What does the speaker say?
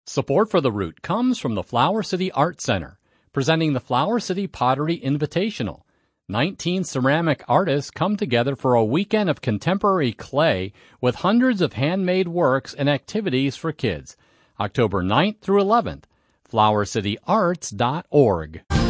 Support for the route comes from the Flower City Art Center, presenting the Flower City Pottery Invitational. 19 ceramic artists come together for a weekend of contemporary clay with hundreds of handmade works and activities for kids. October 9th through 11th. flowercityarts.org.